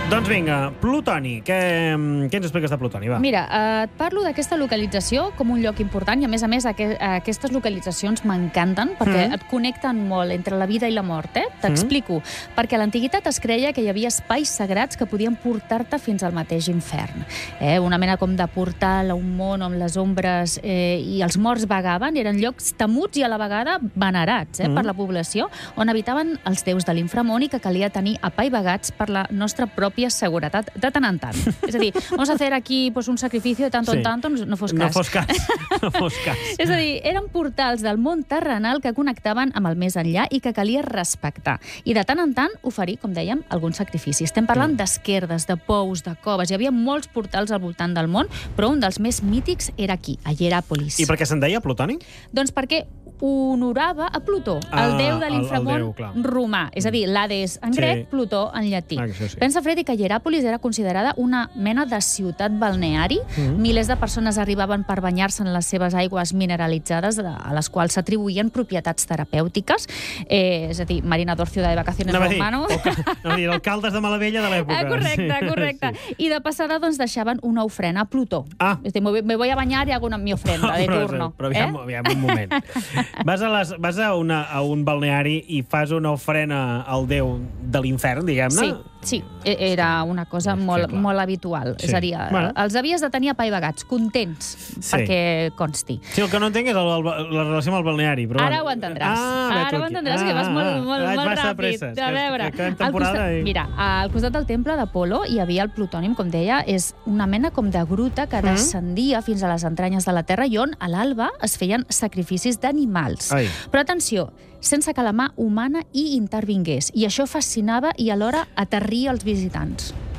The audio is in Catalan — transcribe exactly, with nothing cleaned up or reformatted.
Doncs vinga, Plutoni. Què, què ens expliques de Plutoni? Va. Mira, eh, et parlo d'aquesta localització com un lloc important i, a més a més, aqu aquestes localitzacions m'encanten perquè mm. et connecten molt entre la vida i la mort. Eh? T'explico. Mm. Perquè a l'antiguitat es creia que hi havia espais sagrats que podien portar-te fins al mateix infern. Eh? Una mena com de portal a un món on les ombres eh, i els morts vagaven. Eren llocs temuts i a la vegada venerats eh, mm. per la població, on habitaven els déus de l'inframón i que calia tenir apaivagats per la nostra pròpia seguretat de tant en tant. És a dir, vamos a hacer aquí pues, un sacrificio de tanto sí. en tanto, no fos cas. No fos cas. No fos cas. És a dir, eren portals del món terrenal que connectaven amb el més enllà i que calia respectar. I de tant en tant oferir, com dèiem, algun sacrifici. Estem parlant mm. d'esquerdes, de pous, de coves. Hi havia molts portals al voltant del món, però un dels més mítics era aquí, a Hieràpolis. I per què se'n deia Plutoni? Doncs perquè honorava a Plutó, ah, el déu de l'inframón romà. És a dir, l'Hades en grec, sí. Plutó en llatí. Ah, sí. Pensa, Freddy, que Hieràpolis era considerada una mena de ciutat balneari. Mm. Milers de persones arribaven per banyar-se en les seves aigües mineralitzades, a les quals s'atribuïen propietats terapèutiques. Eh, és a dir, marinador ciudad de vacaciones no romano. No, dir, alcaldes de Malavella de l'època. Ah, correcte, sí. correcte. Sí. I de passada doncs, deixaven una ofrena a Plutó. Ah. És dir, me voy a bañar y hago una, mi ofrenda de turno. Però, però aviam, eh? aviam, un moment. Vas, a, les, vas a, una, a un balneari i fas una ofrena al déu de l'infern, diguem-ne? Sí. Sí, era una cosa molt, molt habitual. Sí. És a dir, bueno. els havies de tenir apaivagats, contents, sí. perquè consti. Sí, el que no entenc és el, el, la relació amb el balneari. Però Ara ho entendràs. Ah, Ara ho entendràs, ah, que vas molt, molt, ah, molt ràpid. Presses, a veure, que, que al costat, i... Mira, al costat del temple d'Apol·lo hi havia el plutònim, com deia, és una mena com de gruta que mm. descendia fins a les entranyes de la terra i on, a l'alba, es feien sacrificis d'animals. Però atenció, sense que la mà humana hi intervingués. I això fascinava i alhora aterria els visitants.